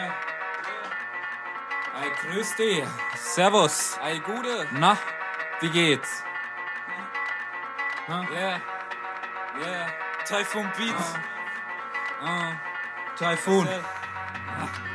Ei, grüß dich. Servus. Ei, Gude. Na, wie geht's? Yeah. Typhoon Beats. Typhoon. Yeah.